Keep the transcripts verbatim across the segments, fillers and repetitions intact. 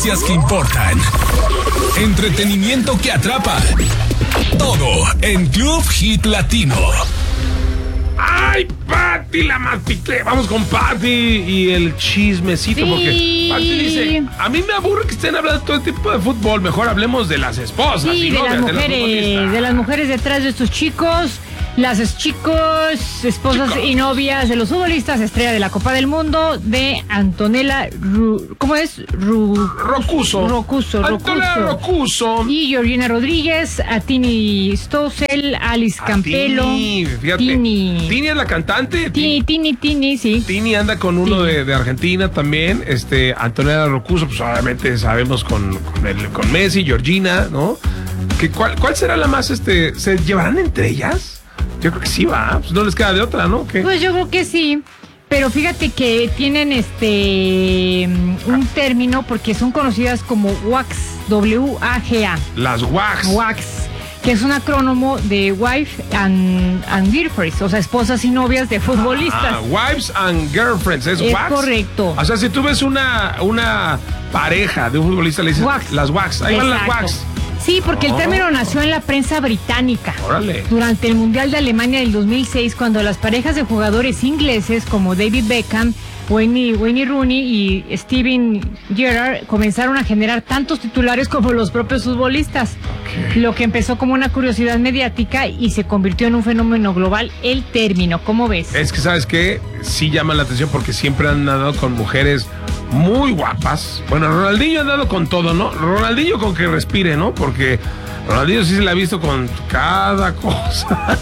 Noticias que importan. Entretenimiento que atrapa. Todo en Club Hit Latino. ¡Ay, Pati, la masticlé! Vamos con Pati y el chismecito, sí. Porque Pati dice, a mí me aburre que estén hablando de todo tipo de fútbol, mejor hablemos de las esposas. Sí, y de, no, las de, mujeres, de, de las mujeres detrás de estos chicos, las chicos, esposas Chicos. y novias de los futbolistas estrella de la Copa del Mundo, de Antonella, Ru, ¿cómo es? Ru, Rocuso. Rocuso, Antonella Rocuso. Y Georgina Rodríguez, Atini Stossel, Alice Campelo. Tini, fíjate. Tini. Tini es la cantante. Tini, Tini, Tini, sí. Tini anda con uno de, de Argentina también, este, Antonella Rocuso, pues obviamente sabemos con, con, el, con Messi, Georgina, ¿no? ¿Qué, cuál, ¿Cuál será la más, este, se llevarán entre ellas? Yo creo que sí va, pues no les queda de otra, ¿no? ¿Qué? Pues yo creo que sí, pero fíjate que tienen este un término porque son conocidas como W A G S, W A G A. Las W A G S. W A G S, que es un acrónimo de Wife and, and Girlfriends, o sea, esposas y novias de futbolistas. Ah, wives and girlfriends, es, Es W A G S. correcto. O sea, si tú ves una, una pareja de un futbolista, le dices W A G S. las W A G S, ahí van las W A G S. Sí, porque Oh. el término nació en la prensa británica. Órale. Durante el Mundial de Alemania del dos mil seis, cuando las parejas de jugadores ingleses como David Beckham, Wayne, Wayne Rooney y Steven Gerrard comenzaron a generar tantos titulares como los propios futbolistas. Okay. Lo que empezó como una curiosidad mediática y se convirtió en un fenómeno global, el término. ¿Cómo ves? Es que, ¿sabes qué? Sí llama la atención porque siempre han andado con mujeres muy guapas. Bueno, Ronaldinho ha andado con todo, ¿no? Ronaldinho con que respire, ¿no? Porque Ronaldinho sí se la ha visto con cada cosa.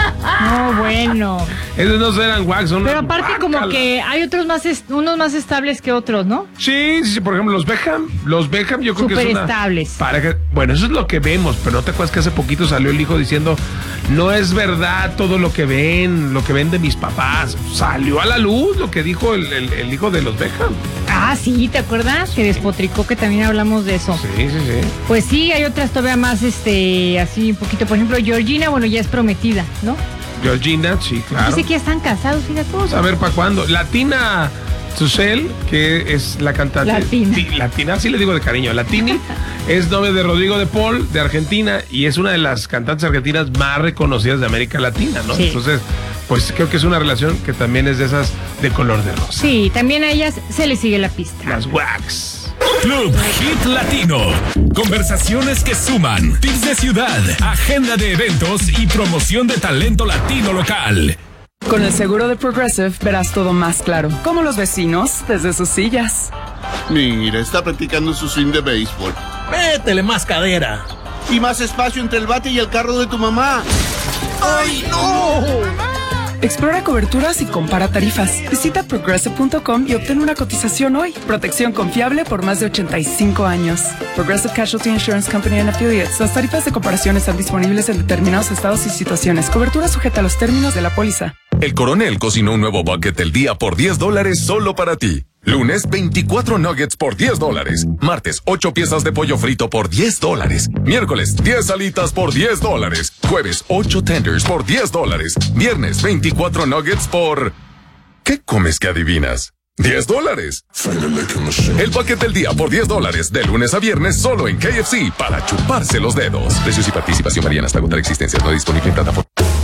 No, bueno. Esos no serán wax, son Pero aparte como guácala. que hay otros más, est- unos más estables que otros, ¿no? Sí, sí, sí, por ejemplo, los Beckham, los Beckham yo creo que es una Superestables. pareja. Bueno, eso es lo que vemos, pero no te acuerdas que hace poquito salió el hijo diciendo, no es verdad todo lo que ven, lo que ven de mis papás. Salió a la luz lo que dijo el, el, el hijo de los Beckham. Ah, sí, ¿te acuerdas? Que despotricó, que también hablamos de eso. Sí, sí, sí. Pues sí, hay otras todavía más, este, así un poquito. Por ejemplo, Georgina, bueno, ya es prometida, ¿no? Georgina, sí, claro. Dice que ya están casados, fíjate. Vamos a ver para cuándo. Latina Susel, que es la cantante. Latina. Ti- Latina, sí le digo de cariño. Latini es novia de Rodrigo de Paul, de Argentina, y es una de las cantantes argentinas más reconocidas de América Latina, ¿no? Sí. Entonces, pues creo que es una relación que también es de esas de color de rosa. Sí, también a ellas se les sigue la pista. Las W A G S. Club Hit Latino. Conversaciones que suman. Tips de ciudad, agenda de eventos y promoción de talento latino local. Con el seguro de Progressive verás todo más claro, como los vecinos desde sus sillas. Mira, está practicando su swing de béisbol. Métele más cadera. Y más espacio entre el bate y el carro de tu mamá. ¡Ay, no! Explora coberturas y compara tarifas. Visita progressive punto com y obtén una cotización hoy. Protección confiable por más de ochenta y cinco años. Progressive Casualty Insurance Company and Affiliates. Las tarifas de comparación están disponibles en determinados estados y situaciones. Cobertura sujeta a los términos de la póliza. El Coronel cocinó un nuevo bucket del día por diez dólares solo para ti. Lunes, veinticuatro nuggets por diez dólares. Martes, ocho piezas de pollo frito por diez dólares. Miércoles, diez alitas por diez dólares. Jueves, ocho tenders por diez dólares. Viernes, veinticuatro nuggets por... ¿Qué comes que adivinas? diez dólares. El paquete del día por diez dólares. De lunes a viernes solo en K F C para chuparse los dedos. Precios y participación varían hasta agotar existencias. No disponible en plataforma.